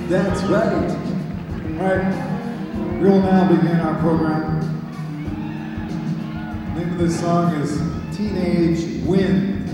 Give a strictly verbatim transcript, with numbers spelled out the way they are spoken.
That's right. All right, we will now begin our program. The name of this song is Teenage Wind.